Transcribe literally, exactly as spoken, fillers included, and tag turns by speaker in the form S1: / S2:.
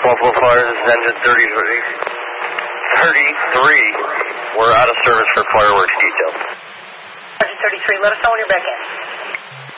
S1: Buffalo Fire, this is engine thirty-three. thirty-three. We're out of service for fireworks detail.
S2: Engine thirty-three, let us know when you're back in.